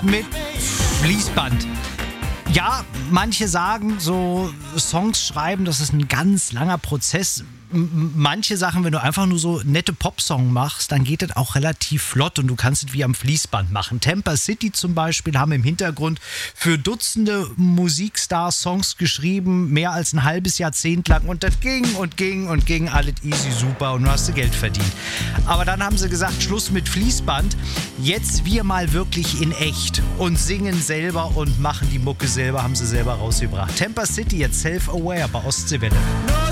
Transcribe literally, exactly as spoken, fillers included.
mit Fließband. Ja, manche sagen, so Songs schreiben, das ist ein ganz langer Prozess. M- manche Sachen, wenn du einfach nur so nette Popsong machst, dann geht das auch relativ flott und du kannst es wie am Fließband machen. Tampa City zum Beispiel haben im Hintergrund für Dutzende Musikstars Songs geschrieben, mehr als ein halbes Jahrzehnt lang, und das ging und ging und ging, alles easy, super, und du hast Geld verdient. Aber dann haben sie gesagt, Schluss mit Fließband, jetzt wir mal wirklich in echt und singen selber und machen die Mucke selber, haben sie selber rausgebracht. Tampa City, jetzt Self-Aware bei Ostseewelle.